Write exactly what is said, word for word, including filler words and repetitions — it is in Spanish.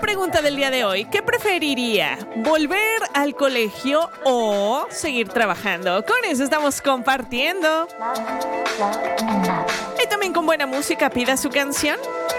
pregunta del día de hoy, ¿qué preferiría? ¿Volver al colegio o seguir trabajando? Con eso estamos compartiendo. Y también con buena música, pida su canción.